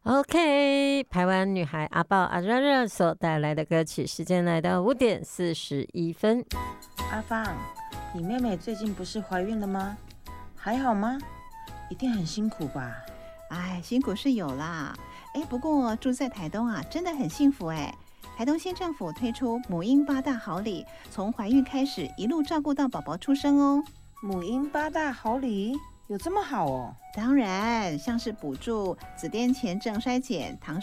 OK， 台湾女孩阿豹阿热热所带来的歌曲，时间来到5:41。 阿芳，你妹妹最近不是怀孕了吗？还好吗？一定很辛苦吧？ 哎，辛苦是有啦。不过住在台东啊，真的很幸福哎。台东县政府推出母婴8大好礼，从怀孕开始一路照顾到宝宝出生哦。 母婴8大好礼有这么好哦？ 当然，像是补助子癫前症衰减、唐